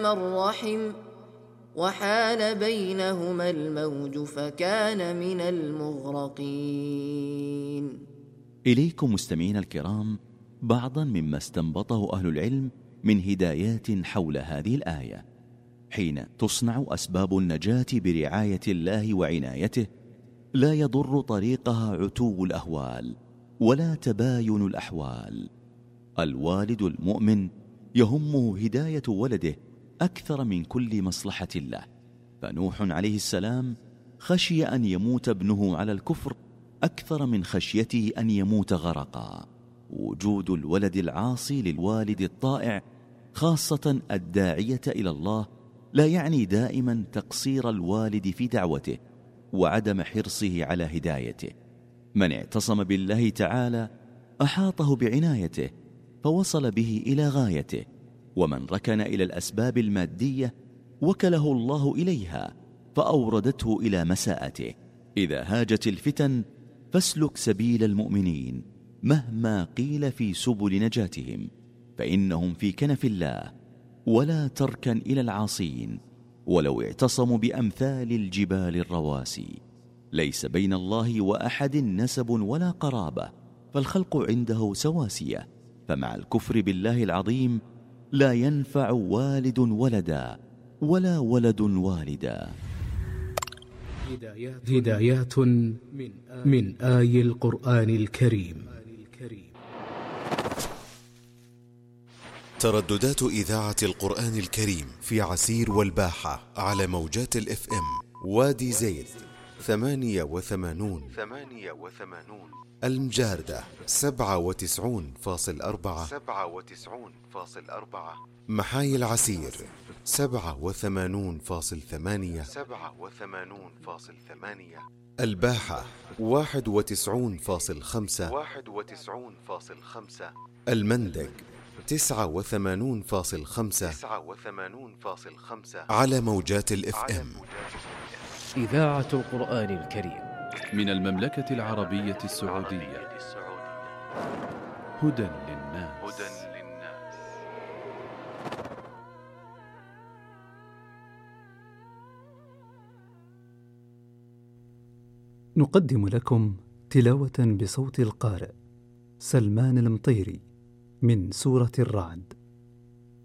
الرحم وحال بينهما الموج فكان من المغرقين. إليكم مستمعين الكرام بعضا مما استنبطه أهل العلم من هدايات حول هذه الآية. حين تصنع أسباب النجاة برعاية الله وعنايته لا يضر طريقها عتو الأهوال ولا تباين الأحوال. الوالد المؤمن يهمه هداية ولده أكثر من كل مصلحة له، فنوح عليه السلام خشي أن يموت ابنه على الكفر أكثر من خشيته أن يموت غرقا. وجود الولد العاصي للوالد الطائع خاصة الداعية إلى الله لا يعني دائما تقصير الوالد في دعوته وعدم حرصه على هدايته. من اعتصم بالله تعالى أحاطه بعنايته فوصل به إلى غايته، ومن ركن إلى الأسباب المادية وكله الله إليها فأوردته إلى مساءته. إذا هاجت الفتن فاسلك سبيل المؤمنين مهما قيل في سبل نجاتهم، فإنهم في كنف الله، ولا تركن إلى العاصين ولو اعتصموا بأمثال الجبال الرواسي. ليس بين الله وأحد نسب ولا قرابة، فالخلق عنده سواسية، فمع الكفر بالله العظيم لا ينفع والد ولدا ولا ولد والدا. هدايات من آي القرآن الكريم. ترددات إذاعة القرآن الكريم في عسير والباحة على موجات الإف إم وادي زيد 88، المجاردة 97.4، محاي العسير 87.8، الباحة 91.5، المندق 89.5 على موجات الإف إم. إذاعة القرآن الكريم من المملكة العربية السعودية. هدى للناس. نقدم لكم تلاوة بصوت القارئ سلمان المطيري من سورة الرعد.